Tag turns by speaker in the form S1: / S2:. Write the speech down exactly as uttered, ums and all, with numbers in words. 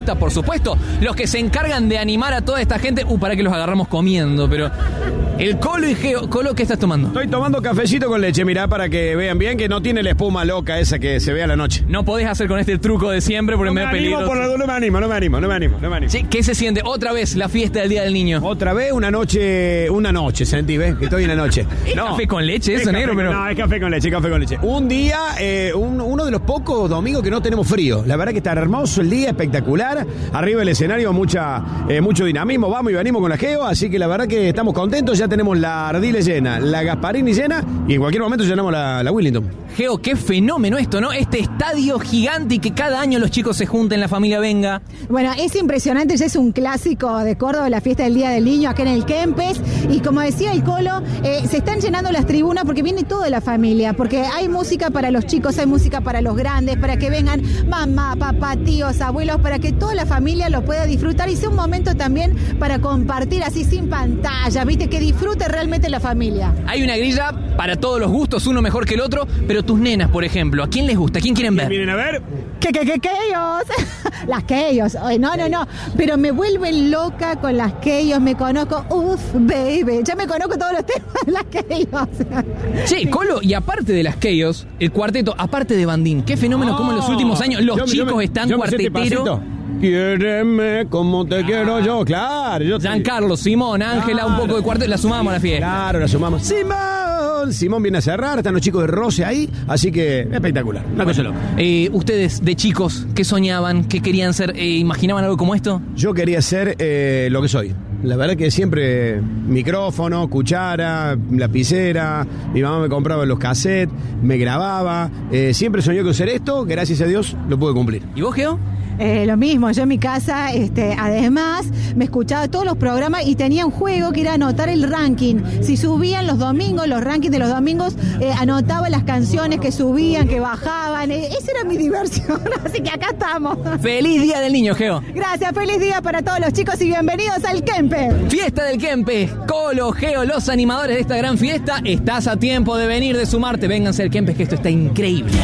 S1: fiesta, por supuesto. Los que se encargan de animar a toda esta gente. Uh, para que los agarramos comiendo, pero... El Colo y Geo. Colo, ¿qué estás tomando?
S2: Estoy tomando cafecito con leche, mirá, para que vean bien que no tiene la espuma loca esa que se ve a la noche.
S1: No podés hacer con este el truco de siempre porque
S2: no
S1: me da peligro.
S2: Por la, no me animo, no me animo, no me animo, no me animo.
S1: Sí, ¿qué se siente? Otra vez la fiesta del Día del Niño.
S2: Otra vez una noche, una noche, sentí, ¿ves? Que estoy en la noche.
S1: ¿Es no, café con leche eso, negro?
S2: Café,
S1: pero...
S2: No, es café con leche, café con leche. Un día, eh, un, uno de los pocos domingos que no tenemos frío. La verdad que está hermoso el día, espectacular. Arriba del escenario, mucha, eh, mucho dinamismo. Vamos y venimos con la Geo, así que la verdad que estamos contentos. Ya tenemos la Ardile llena, la Gasparini llena y en cualquier momento llenamos la, la Willington.
S1: Geo, qué fenómeno esto, ¿no? Este estadio gigante y que cada año los chicos se junten, la familia venga.
S3: Bueno, es impresionante, ya es un clásico de Córdoba, la fiesta del Día del Niño acá en el Kempes. Y como decía el Colo, eh, se están llenando las tribunas porque viene toda la familia, porque hay música para los chicos, hay música para los grandes, para que vengan mamá, papá, tíos, abuelos, para que toda la familia lo pueda disfrutar y sea un momento también para compartir así sin pantalla, ¿viste? Que disfrute realmente la familia.
S1: Hay una grilla para todos los gustos, uno mejor que el otro, pero tus nenas, por ejemplo, ¿a quién les gusta? ¿A quién quieren ver?
S2: ¿Vienen a ver?
S3: ¿Qué, qué, qué, qué ellos? Las que ellos. No, no, no. Pero me vuelven loca con las que ellos. Me conozco. Uf, baby. Ya me conozco todos los temas de las que ellos.
S1: Che, sí. Colo, y aparte de las Chaos, el cuarteto, aparte de Bandín, qué fenómeno oh, como en los últimos años los yo, chicos yo me, están yo cuartetero.
S2: Quiéreme como te ah, quiero yo, claro. Yo
S1: Giancarlo, Simón, Ángela, claro. Un poco de cuarteto, la sumamos a la fiesta.
S2: Claro, la sumamos. Simón, Simón viene a cerrar, están los chicos de Roce ahí, así que espectacular. Una cosa loca.
S1: Eh, ustedes, de chicos, ¿qué soñaban? ¿Qué querían ser? Eh, ¿Imaginaban algo como esto?
S2: Yo quería ser eh, lo que soy. La verdad que siempre micrófono, cuchara, lapicera, mi mamá me compraba los cassettes, me grababa, eh, siempre soñé con ser esto, gracias a Dios lo pude cumplir.
S1: ¿Y vos, Geo?
S3: Eh, lo mismo, yo en mi casa, este, además, me escuchaba todos los programas y tenía un juego que era anotar el ranking. Si subían los domingos, los rankings de los domingos, eh, anotaba las canciones que subían, que bajaban. Eh, esa era mi diversión, así que acá estamos.
S1: ¡Feliz Día del Niño, Geo!
S3: Gracias, feliz día para todos los chicos y bienvenidos al Kempes.
S1: Fiesta del Kempes, Colo, Geo, los animadores de esta gran fiesta. Estás a tiempo de venir, de sumarte. Vénganse al Kempes, que esto está increíble.